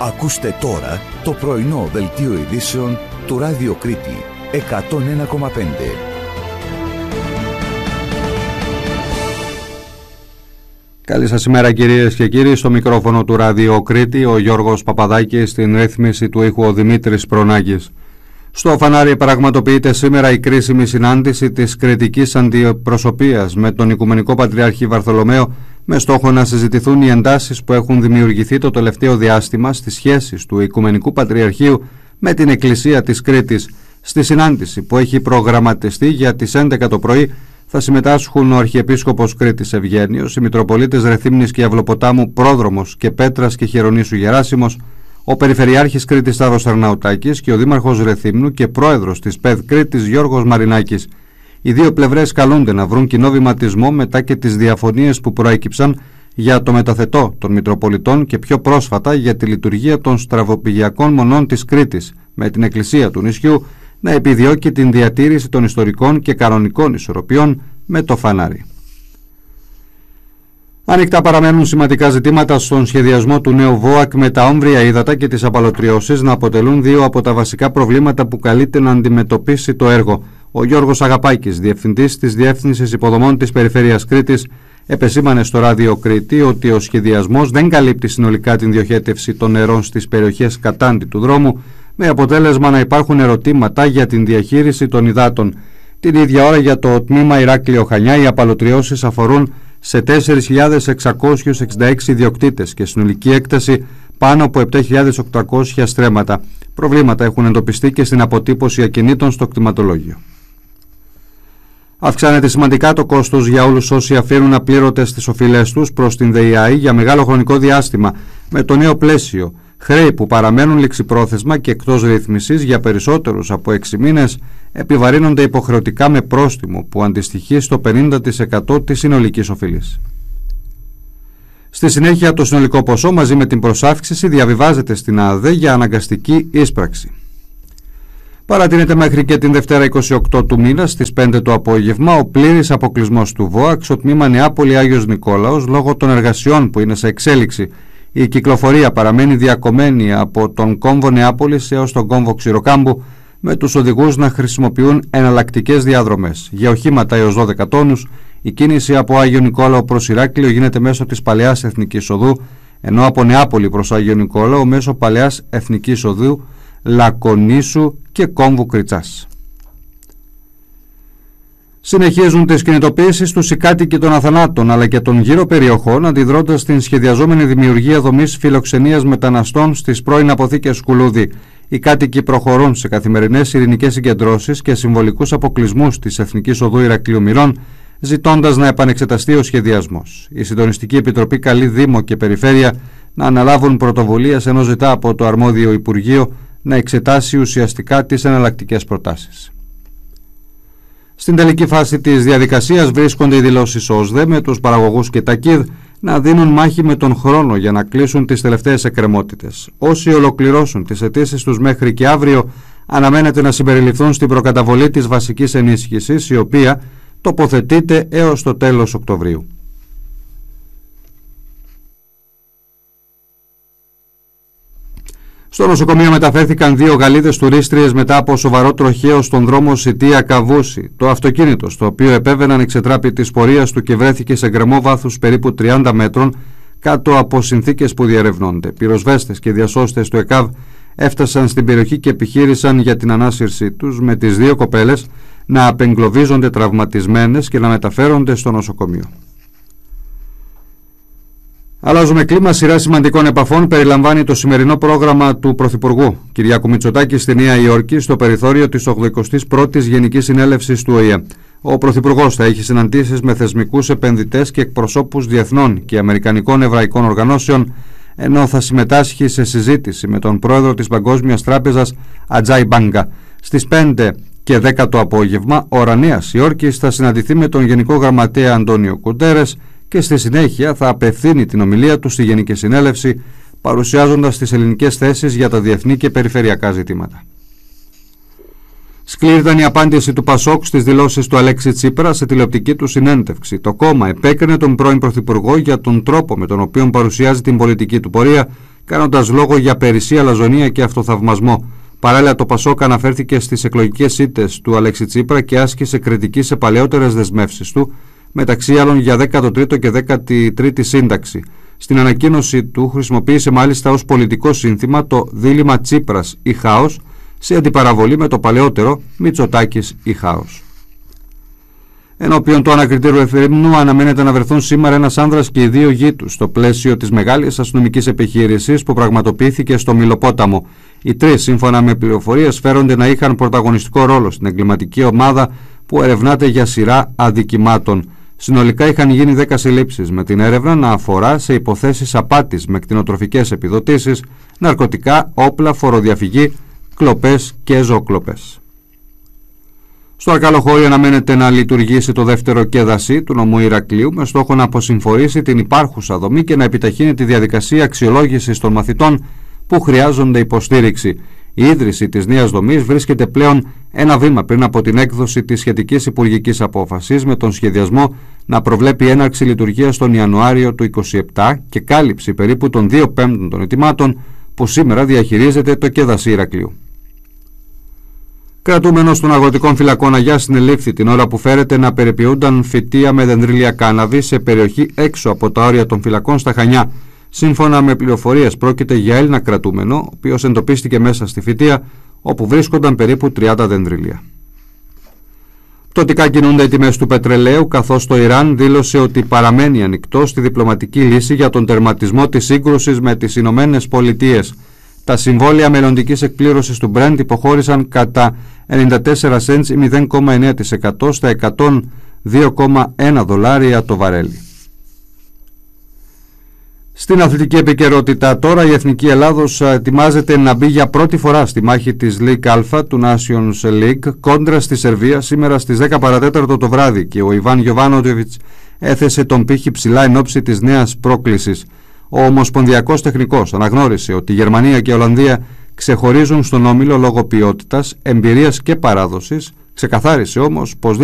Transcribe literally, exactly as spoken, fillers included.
Ακούστε τώρα το πρωινό δελτίο ειδήσεων του Ράδιο Κρήτη εκατόν ένα κόμμα πέντε. Καλή σας ημέρα κυρίες και κύριοι, στο μικρόφωνο του Ράδιο Κρήτη ο Γιώργος Παπαδάκης, στην ρύθμιση του ήχου ο Δημήτρης Προνάκης. Στο Φανάρι πραγματοποιείται σήμερα η κρίσιμη συνάντηση της κρητικής αντιπροσωπείας με τον Οικουμενικό Πατριάρχη Βαρθολομαίο, με στόχο να συζητηθούν οι εντάσεις που έχουν δημιουργηθεί το τελευταίο διάστημα στις σχέσεις του Οικουμενικού Πατριαρχείου με την Εκκλησία της Κρήτης. Στη συνάντηση που έχει προγραμματιστεί για τις έντεκα το πρωί θα συμμετάσχουν ο Αρχιεπίσκοπος Κρήτης Ευγένιος, οι Μητροπολίτες Ρεθύμνης και Αυλοποτάμου Πρόδρομος και Πέτρας και Χερονήσου Γεράσιμος, ο Περιφερειάρχης Κρήτης Τάδος Αρναουτάκης και ο Δήμαρχος Ρεθύμνου και Πρόεδρος της ΠΕΔ Κρήτης Γιώργος Μαρινάκης. Οι δύο πλευρές καλούνται να βρουν κοινό βηματισμό μετά και τις διαφωνίες που προέκυψαν για το μεταθετό των Μητροπολιτών και πιο πρόσφατα για τη λειτουργία των στραβοπηγιακών μονών της Κρήτης, με την Εκκλησία του νησιού να επιδιώκει την διατήρηση των ιστορικών και κανονικών ισορροπιών με το Φανάρι. Ανοιχτά παραμένουν σημαντικά ζητήματα στον σχεδιασμό του νέου ΒΟΑΚ, με τα όμβρια ύδατα και τις απαλωτριώσεις να αποτελούν δύο από τα βασικά προβλήματα που καλείται να αντιμετωπίσει το έργο. Ο Γιώργος Αγαπάκης, διευθυντής της Διεύθυνσης Υποδομών της Περιφέρειας Κρήτης, επεσήμανε στο Ράδιο Κρήτη ότι ο σχεδιασμός δεν καλύπτει συνολικά την διοχέτευση των νερών στις περιοχές κατάντι του δρόμου, με αποτέλεσμα να υπάρχουν ερωτήματα για την διαχείριση των υδάτων. Την ίδια ώρα, για το τμήμα Ηράκλειο-Χανιά, οι απαλωτριώσεις αφορούν σε τέσσερις χιλιάδες εξακόσιους εξήντα έξι ιδιοκτήτες και συνολική έκταση πάνω από επτά χιλιάδες οκτακόσια στρέμματα. Προβλήματα έχουν εντοπιστεί και στην αποτύπωση ακινήτων στο κτηματολόγιο. Αυξάνεται σημαντικά το κόστος για όλους όσοι αφήνουν απλήρωτες τις οφειλές τους προς την ΔΕΙΑΗ για μεγάλο χρονικό διάστημα, με το νέο πλαίσιο. Χρέη που παραμένουν ληξιπρόθεσμα και εκτός ρύθμισης για περισσότερους από έξι μήνες επιβαρύνονται υποχρεωτικά με πρόστιμο που αντιστοιχεί στο πενήντα τοις εκατό της συνολικής οφειλής. Στη συνέχεια, το συνολικό ποσό μαζί με την προσάυξηση διαβιβάζεται στην ΑΔΕ για αναγκαστική ίσπραξη. Παρατηρείται μέχρι και την Δευτέρα είκοσι οκτώ του μήνα στις πέντε το απόγευμα ο πλήρης αποκλεισμός του ΒΟΑΚ στο τμήμα Νεάπολη Άγιος Νικόλαος λόγω των εργασιών που είναι σε εξέλιξη. Η κυκλοφορία παραμένει διακομμένη από τον κόμβο Νεάπολης έως τον κόμβο Ξηροκάμπου, με τους οδηγούς να χρησιμοποιούν εναλλακτικές διαδρομές. Για οχήματα έως δώδεκα τόνους, η κίνηση από Άγιο Νικόλαο προς Ηράκλειο γίνεται μέσω της Παλαιάς Εθνικής Οδού, ενώ από Νεάπολη προς Άγιο Νικόλαο μέσω Παλαιάς Εθνικής Οδού, Λακωνήσου και κόμβου Κριτσάς. Συνεχίζουν τις κινητοποιήσεις τους οι κάτοικοι των Αθανάτων αλλά και των γύρω περιοχών, αντιδρώντας στην σχεδιαζόμενη δημιουργία δομής φιλοξενίας μεταναστών στις πρώην αποθήκες Κουλούδη. Οι κάτοικοι προχωρούν σε καθημερινές ειρηνικές συγκεντρώσεις και συμβολικούς αποκλεισμούς της Εθνικής Οδού Ηρακλείου Μυρών, ζητώντας να επανεξεταστεί ο σχεδιασμός. Η Συντονιστική Επιτροπή καλεί Δήμο και Περιφέρεια να αναλάβουν πρωτοβουλίες, ενώ ζητά από το αρμόδιο Υπουργείο να εξετάσει ουσιαστικά τις εναλλακτικές προτάσεις. Στην τελική φάση της διαδικασίας βρίσκονται οι δηλώσεις ΟΣΔΕ, με τους παραγωγούς και τα ΚΙΔ να δίνουν μάχη με τον χρόνο για να κλείσουν τις τελευταίες εκκρεμότητες. Όσοι ολοκληρώσουν τις αιτήσεις τους μέχρι και αύριο, αναμένεται να συμπεριληφθούν στην προκαταβολή της βασικής ενίσχυσης, η οποία τοποθετείται έως το τέλος Οκτωβρίου. Στο νοσοκομείο μεταφέρθηκαν δύο Γαλλίδες τουρίστριες μετά από σοβαρό τροχαίο στον δρόμο Σιτία Καβούση. Το αυτοκίνητο, στο οποίο επέβαιναν εξετράπη της πορείας του και βρέθηκε σε γκρεμό βάθους περίπου τριάντα μέτρων κάτω από συνθήκες που διερευνώνται. Πυροσβέστες και διασώστες του ΕΚΑΒ έφτασαν στην περιοχή και επιχείρησαν για την ανάσυρσή τους, με τις δύο κοπέλες να απεγκλωβίζονται τραυματισμένες και να μεταφέρονται στο νοσοκομείο. Αλλάζουμε κλίμα. Σειρά σημαντικών επαφών περιλαμβάνει το σημερινό πρόγραμμα του Πρωθυπουργού Κυριάκου Μητσοτάκη στη Νέα Υόρκη, στο περιθώριο της ογδοηκοστής πρώτης Γενικής Συνέλευσης του ΟΗΕ. Ο Πρωθυπουργός θα έχει συναντήσεις με θεσμικούς επενδυτές και εκπροσώπους διεθνών και αμερικανικών εβραϊκών οργανώσεων, ενώ θα συμμετάσχει σε συζήτηση με τον πρόεδρο της Παγκόσμιας Τράπεζας Ατζάι Μπάγκα. Στις πέντε και δέκα το απόγευμα, ώρα Νέας Υόρκης θα συναντηθεί με τον Γενικό Γραμματέα Αντώνιο Κουτέρες και στη συνέχεια θα απευθύνει την ομιλία του στη Γενική Συνέλευση, παρουσιάζοντας τις ελληνικές θέσεις για τα διεθνή και περιφερειακά ζητήματα. Σκληρή ήταν η απάντηση του Πασόκ στις δηλώσεις του Αλέξη Τσίπρα σε τηλεοπτική του συνέντευξη. Το κόμμα επέκρινε τον πρώην Πρωθυπουργό για τον τρόπο με τον οποίο παρουσιάζει την πολιτική του πορεία κάνοντας λόγο για περισσία, λαζονία και αυτοθαυμασμό. Παράλληλα, το Πασόκ αναφέρθηκε στις εκλογικές ήττες του Αλέξη Τσίπρα και άσκησε κριτική σε παλαιότερες δεσμεύσεις του, μεταξύ άλλων για δέκατο τρίτο και δέκατη τρίτη σύνταξη. Στην ανακοίνωση του χρησιμοποίησε μάλιστα ως πολιτικό σύνθημα το δίλημμα Τσίπρας ή χάος, σε αντιπαραβολή με το παλαιότερο Μητσοτάκης ή χάος. Ενώπιον του ανακριτήρου Εφημερίδου αναμένεται να βρεθούν σήμερα ένας άνδρας και οι δύο γη του στο πλαίσιο της μεγάλης αστυνομικής επιχείρησης που πραγματοποιήθηκε στο Μυλοπόταμο. Οι τρεις, σύμφωνα με πληροφορίες, φέρονται να είχαν πρωταγωνιστικό ρόλο στην εγκληματική ομάδα που ερευνάται για σειρά αδικημάτων. Συνολικά είχαν γίνει δέκα συλλήψεις, με την έρευνα να αφορά σε υποθέσεις απάτης με κτηνοτροφικές επιδοτήσεις, ναρκωτικά, όπλα, φοροδιαφυγή, κλοπές και ζωοκλοπές. Στο Αρκαλοχώρι αναμένεται να λειτουργήσει το δεύτερο κέδαση του νομού Ηρακλείου με στόχο να αποσυμφορήσει την υπάρχουσα δομή και να επιταχύνει τη διαδικασία αξιολόγησης των μαθητών που χρειάζονται υποστήριξη. Η ίδρυση της νέας δομής βρίσκεται πλέον ένα βήμα πριν από την έκδοση της σχετικής υπουργικής απόφασης, με τον σχεδιασμό να προβλέπει έναρξη λειτουργίας τον Ιανουάριο του είκοσι επτά και κάλυψη περίπου των δύο πέμπτων των ετοιμάτων που σήμερα διαχειρίζεται το κέδαση Ηρακλείου. Κρατούμενος των αγροτικών φυλακών Αγιά συνελήφθη την ώρα που φέρεται να περιποιούνταν φυτεία με δενδρίλια κάναβη σε περιοχή έξω από τα όρια των φυλακών στα Χανιά. Σύμφωνα με πληροφορίες, πρόκειται για Έλληνα κρατούμενο, ο οποίος εντοπίστηκε μέσα στη φυτεία, όπου βρίσκονταν περίπου τριάντα δενδρίλια. Πτωτικά κινούνται οι τιμές του πετρελαίου, καθώς το Ιράν δήλωσε ότι παραμένει ανοιχτό στη διπλωματική λύση για τον τερματισμό της σύγκρουσης με τις Ηνωμένες Πολιτείες. Τα συμβόλαια μελλοντικής εκπλήρωσης του Brent υποχώρησαν κατά ενενήντα τέσσερα σεντς ή μηδέν κόμμα εννέα τοις εκατό στα εκατόν δύο κόμμα ένα δολάρια το βαρέλι. Στην αθλητική επικαιρότητα τώρα, η Εθνική Ελλάδος ετοιμάζεται να μπει για πρώτη φορά στη μάχη της League Α του Nations League κόντρα στη Σερβία σήμερα στις δέκα παρατέταρτο το βράδυ και ο Ιβάν Γιοβάνοβιτς έθεσε τον πύχη ψηλά εν ώψη της νέας πρόκλησης. Ο Ομοσπονδιακός Τεχνικός αναγνώρισε ότι η Γερμανία και η Ολλανδία ξεχωρίζουν στον όμιλο λόγω ποιότητας, εμπειρίας και παράδοσης, ξεκαθάρισε όμως πως